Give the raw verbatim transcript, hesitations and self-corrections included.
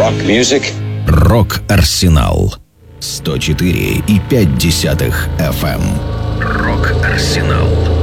rock music. Рок-Арсенал. сто четыре и пять десятых эф эм. Рок-Арсенал.